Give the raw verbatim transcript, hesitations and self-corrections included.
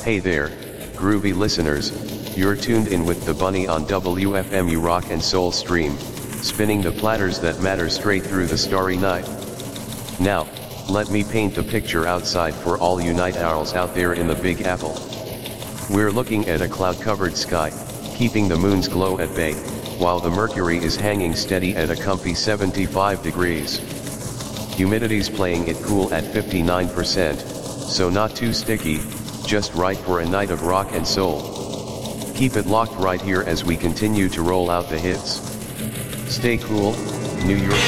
Hey there, groovy listeners, you're tuned in with the Bunny on W F M U Rock and Soul Stream, spinning the platters that matter straight through the starry night. Now, let me paint the picture outside for all you night owls out there in the Big Apple. We're looking at a cloud-covered sky, keeping the moon's glow at bay, while the mercury is hanging steady at a comfy seventy-five degrees. Humidity's playing it cool at fifty-nine percent, so not too sticky, just right for a night of rock and soul. Keep it locked right here as we continue to roll out the hits. Stay cool, New York.